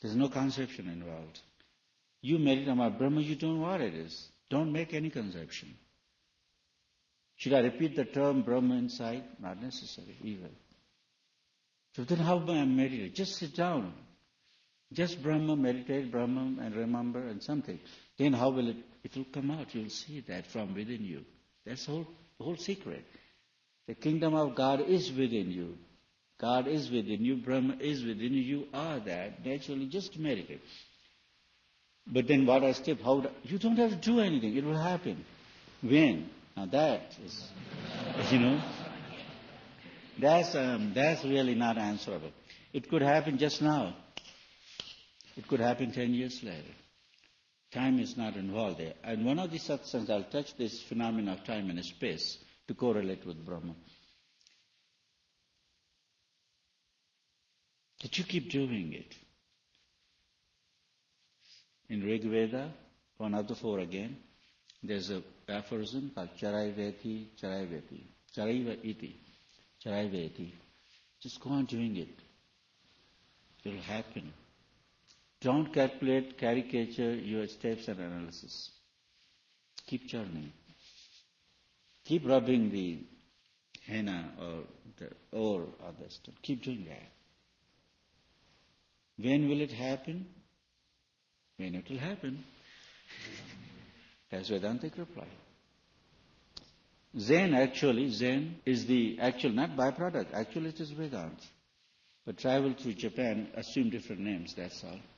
There's no conception involved. You meditate about Brahma, you don't know what it is. Don't make any conception. Should I repeat the term Brahma inside? Not necessary either. So then how do I meditate? Just sit down. Just Brahma, meditate Brahma and remember and something. Then how will it will come out. You'll see that from within you. That's the whole secret. The kingdom of God is within you. God is within you. Brahma is within you. You are that. Naturally, just meditate. But then what I step, you don't have to do anything. It will happen. When? Now that is, that's really not answerable. It could happen just now. It could happen 10 years later. Time is not involved there. And one of the satsangs, I'll touch this phenomenon of time and space to correlate with Brahma. That you keep doing it. In Rig Veda, one of the four again, there's a aphorism called Charaiveti, Charaiveti, Charaiva iti, Charaiveti. Just go on doing it. It will happen. Don't calculate, caricature your steps and analysis. Keep churning. Keep rubbing the henna or the ore or the stuff. Keep doing that. When will it happen? When it will happen. That's Vedantic reply. Zen is the actual, not byproduct. Actually it is Vedanta. But travel through Japan, assume different names, that's all.